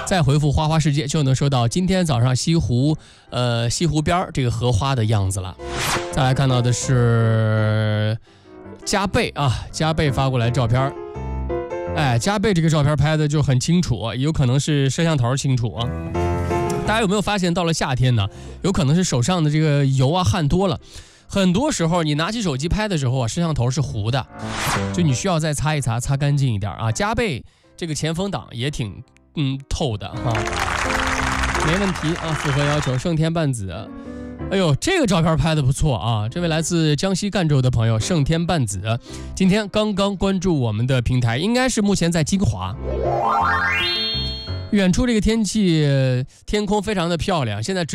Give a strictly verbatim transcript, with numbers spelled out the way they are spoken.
再回复花花世界，就能收到今天早上西湖呃西湖边这个荷花的样子了。再来看到的是加倍啊，加倍发过来照片，哎，加倍这个照片拍的就很清楚，有可能是摄像头清楚啊。大家有没有发现，到了夏天呢，有可能是手上的这个油啊汗多了，很多时候你拿起手机拍的时候啊，摄像头是糊的，就你需要再擦一擦，擦干净一点啊。加倍这个前风挡也挺嗯透的哈，没问题啊，符合要求。盛天半子，哎呦，这个照片拍的不错啊！这位来自江西赣州的朋友盛天半子，今天刚刚关注我们的平台，应该是目前在金华。远处这个天气，天空非常的漂亮，现在直